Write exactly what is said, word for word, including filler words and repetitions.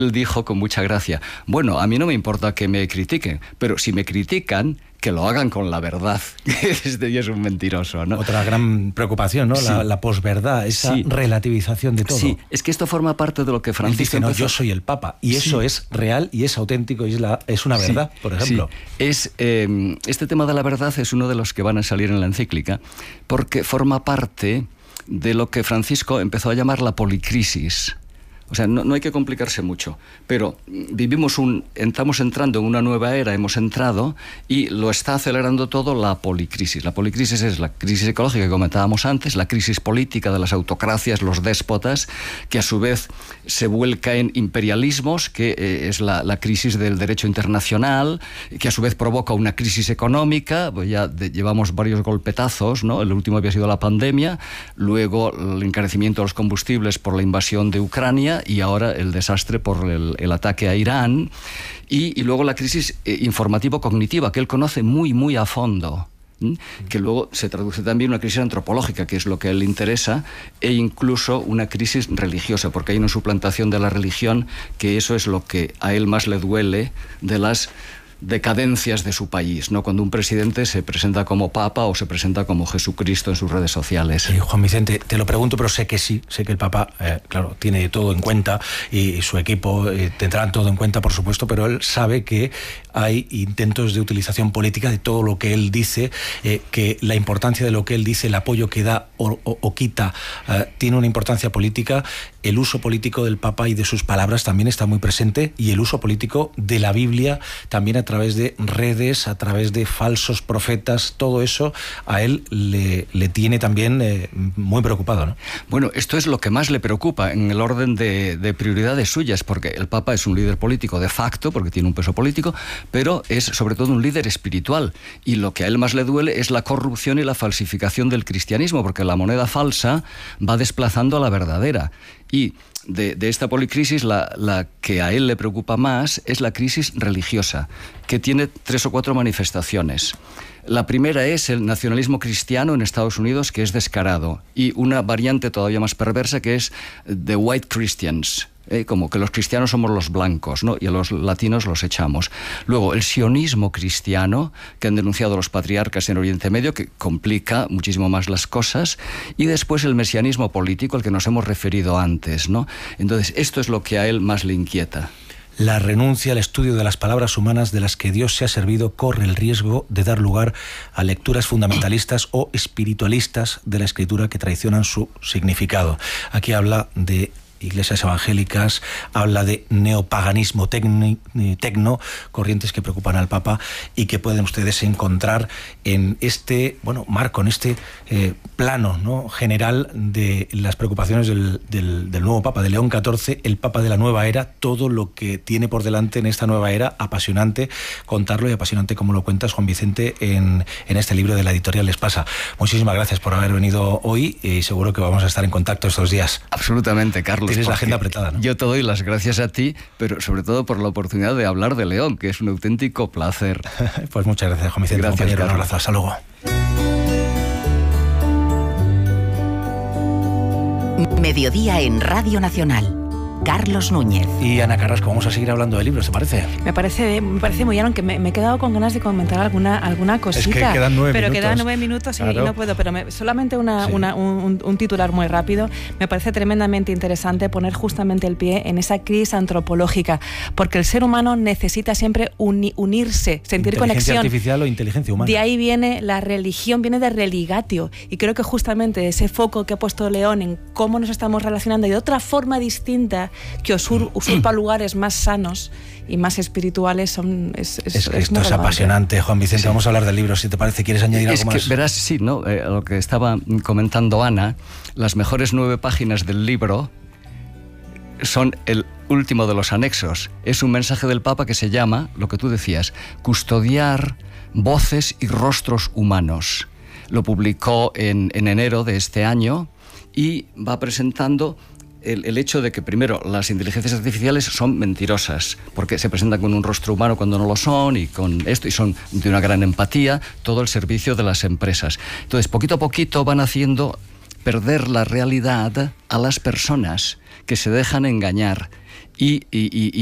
Él dijo con mucha gracia, bueno, a mí no me importa que me critiquen, pero si me critican, que lo hagan con la verdad. Este día es un mentiroso, ¿no? Otra gran preocupación, ¿no? Sí. La, la posverdad, esa sí. relativización de todo. Sí, es que esto forma parte de lo que Francisco Él dice, no, empezó... yo soy el Papa, y eso sí. es real y es auténtico y es, la, es una verdad, sí. por ejemplo. Sí. Es, eh, este tema de la verdad es uno de los que van a salir en la encíclica, porque forma parte de lo que Francisco empezó a llamar la policrisis. O sea, no, no hay que complicarse mucho, pero vivimos un, estamos entrando en una nueva era, hemos entrado, y lo está acelerando todo la policrisis. La policrisis es la crisis ecológica que comentábamos antes, la crisis política de las autocracias, los déspotas, que a su vez se vuelca en imperialismos, que eh, es la, la crisis del derecho internacional, que a su vez provoca una crisis económica. Pues ya de, llevamos varios golpetazos, ¿no? El último había sido la pandemia, luego el encarecimiento de los combustibles por la invasión de Ucrania, y ahora el desastre por el, el ataque a Irán, y, y luego la crisis eh, informativo-cognitiva, que él conoce muy, muy a fondo, ¿m? Que luego se traduce también en una crisis antropológica, que es lo que a él le interesa, e incluso una crisis religiosa, porque hay una suplantación de la religión, que eso es lo que a él más le duele de las decadencias de su país, ¿no? Cuando un presidente se presenta como Papa o se presenta como Jesucristo en sus redes sociales. Sí, Juan Vicente, te lo pregunto, pero sé que sí, sé que el Papa, eh, claro, tiene todo en cuenta y, y su equipo eh, tendrán todo en cuenta, por supuesto, pero él sabe que hay intentos de utilización política de todo lo que él dice, eh, que la importancia de lo que él dice, el apoyo que da o, o, o quita, eh, tiene una importancia política. El uso político del Papa y de sus palabras también está muy presente, y el uso político de la Biblia también a través de redes, a través de falsos profetas, todo eso a él le, le tiene también eh, muy preocupado, ¿no? Bueno, esto es lo que más le preocupa en el orden de, de prioridades suyas, porque el Papa es un líder político de facto, porque tiene un peso político, pero es sobre todo un líder espiritual, y lo que a él más le duele es la corrupción y la falsificación del cristianismo, porque la moneda falsa va desplazando a la verdadera. Y de, de esta policrisis, la, la que a él le preocupa más es la crisis religiosa, que tiene tres o cuatro manifestaciones. La primera es el nacionalismo cristiano en Estados Unidos, que es descarado, y una variante todavía más perversa, que es the white Christians, ¿eh? Como que los cristianos somos los blancos, ¿no? Y a los latinos los echamos. Luego, el sionismo cristiano, que han denunciado los patriarcas en Oriente Medio, que complica muchísimo más las cosas. Y después el mesianismo político, al que nos hemos referido antes, ¿no? Entonces, esto es lo que a él más le inquieta. La renuncia al estudio de las palabras humanas de las que Dios se ha servido corre el riesgo de dar lugar a lecturas fundamentalistas o espiritualistas de la Escritura que traicionan su significado. Aquí habla de iglesias evangélicas, habla de neopaganismo tecni, tecno, corrientes que preocupan al Papa y que pueden ustedes encontrar en este, bueno, marco, en este eh, plano, ¿no?, general de las preocupaciones del, del, del nuevo Papa, de León catorce, el Papa de la nueva era, todo lo que tiene por delante en esta nueva era, apasionante contarlo y apasionante como lo cuentas, Juan Vicente, en, en este libro de la editorial Espasa. Muchísimas gracias por haber venido hoy y seguro que vamos a estar en contacto estos días. Absolutamente, Carlos. Tienes la agenda apretada, ¿no? Yo te doy las gracias a ti, pero sobre todo por la oportunidad de hablar de León, que es un auténtico placer. Pues muchas gracias, Juan Vicente. Gracias, compañero. Carlos. Un abrazo. Hasta luego. Mediodía en Radio Nacional. Carlos Núñez. Y Ana Carrasco, vamos a seguir hablando de libros, ¿te parece? Me parece, me parece muy bien, aunque me, me he quedado con ganas de comentar alguna, alguna cosita. Es que quedan nueve pero minutos. quedan nueve minutos y, Claro. y no puedo. Pero me, solamente una, Sí. una, un, un titular muy rápido. Me parece tremendamente interesante poner justamente el pie en esa crisis antropológica, porque el ser humano necesita siempre uni, unirse, sentir Inteligencia conexión. artificial o inteligencia humana. De ahí viene la religión, viene de religatio. Y creo que justamente ese foco que ha puesto León en cómo nos estamos relacionando y de otra forma distinta que osur, usurpa lugares más sanos y más espirituales son, es, es, Es que es esto muy es relevante. apasionante, Juan Vicente. Sí. Vamos a hablar del libro, si te parece. ¿Quieres añadir Es algo que más? verás, sí, ¿no? Eh, lo que estaba comentando Ana, las mejores nueve páginas del libro son el último de los anexos. Es un mensaje del Papa que se llama, lo que tú decías, custodiar voces y rostros humanos. Lo publicó en, en enero de este año y va presentando El, el hecho de que, primero, las inteligencias artificiales son mentirosas, porque se presentan con un rostro humano cuando no lo son, y con esto, y son de una gran empatía, todo el servicio de las empresas. Entonces, poquito a poquito van haciendo perder la realidad a las personas que se dejan engañar. y, y, y